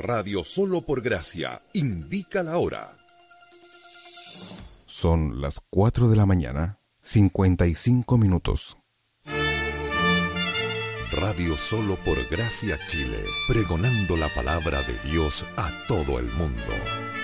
Radio Solo por Gracia indica la hora. Son las 4 de la mañana, 55 minutos. Radio Solo por Gracia Chile, pregonando la palabra de Dios a todo el mundo.